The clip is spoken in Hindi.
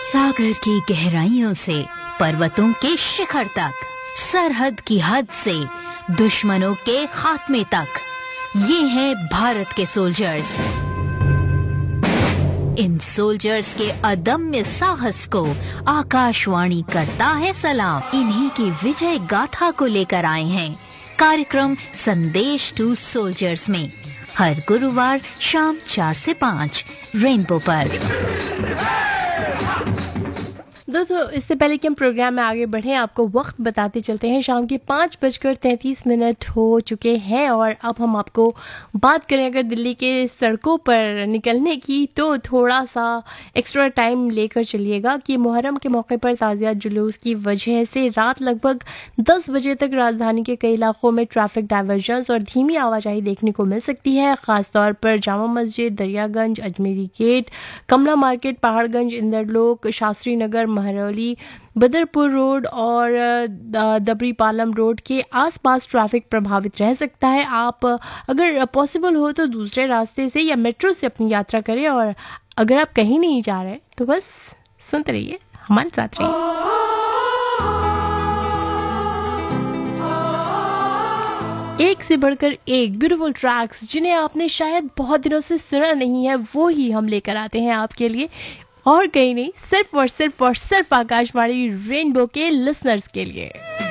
सागर की गहराइयों से पर्वतों के शिखर तक, सरहद की हद से दुश्मनों के खात्मे तक, ये हैं भारत के सोल्जर्स। इन सोल्जर्स के अदम्य साहस को आकाशवाणी करता है सलाम। इन्हीं की विजय गाथा को लेकर आए हैं कार्यक्रम संदेश टू सोल्जर्स में, हर गुरुवार शाम 4 से 5 रेनबो पर। दोस्तों, इससे पहले कि हम प्रोग्राम में आगे बढ़ें, आपको वक्त बताते चलते हैं। शाम के 5:33 हो चुके हैं और अब हम आपको बात करें अगर दिल्ली के सड़कों पर निकलने की, तो थोड़ा सा एक्स्ट्रा टाइम लेकर चलिएगा कि मुहर्रम के मौके पर ताज़िया जुलूस की वजह से रात लगभग 10 बजे तक राजधानी के कई इलाकों में ट्रैफिक डाइवर्जन्स और धीमी आवाजाही देखने को मिल सकती है। ख़ासतौर पर जामा मस्जिद, दरियागंज, अजमेरी गेट, कमला मार्केट, पहाड़गंज, इंदरलोक, शास्त्री नगर, महरौली, बदरपुर रोड और दबरी पालम रोड के आसपास ट्रैफिक प्रभावित रह सकता है। आप अगर पॉसिबल हो तो दूसरे रास्ते से या मेट्रो से अपनी यात्रा करें, और अगर आप कहीं नहीं जा रहे तो बस सुनते रहिए, हमारे साथ रहिए। एक से बढ़कर एक ब्यूटीफुल ट्रैक्स जिन्हें आपने शायद बहुत दिनों से सुना नहीं है, वो ही हम लेकर आते हैं आपके लिए, और कहीं नहीं, सिर्फ और सिर्फ आकाशवाणी रेनबो के लिसनर्स के लिए।